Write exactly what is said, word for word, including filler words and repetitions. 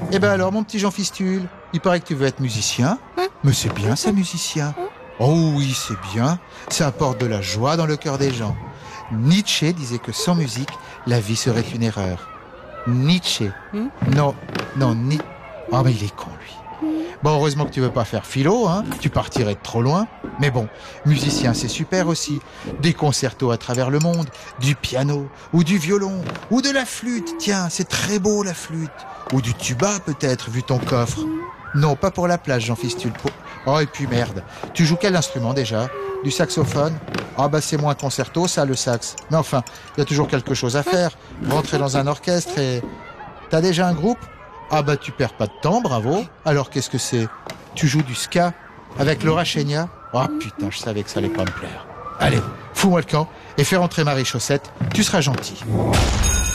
Eh ben alors, mon petit Jean Fistule, il paraît que tu veux être musicien. Mais c'est bien ça, musicien. Oh oui, c'est bien. Ça apporte de la joie dans le cœur des gens. Nietzsche disait que sans musique, la vie serait une erreur. Nietzsche. Non, non, ni... Ah, mais il est con, lui. Bon, heureusement que tu veux pas faire philo, hein. Tu partirais de trop loin. Mais bon, musicien, c'est super aussi. Des concertos à travers le monde, du piano, ou du violon, ou de la flûte. Tiens, c'est très beau, la flûte. Ou du tuba, peut-être, vu ton coffre. Non, pas pour la plage, Jean Fistule. Pour... Oh, et puis merde. Tu joues quel instrument, déjà? Du saxophone? Ah bah c'est moins concerto, ça, le sax. Mais enfin, il y a toujours quelque chose à faire. Rentrer dans un orchestre et... T'as déjà un groupe? Ah bah tu perds pas de temps, bravo. Alors qu'est-ce que c'est? Tu joues du ska? Avec Laura Chenia? Ah oh, putain, je savais que ça allait pas me plaire. Allez, fous-moi le camp et fais rentrer Marie Chaussette, tu seras gentil.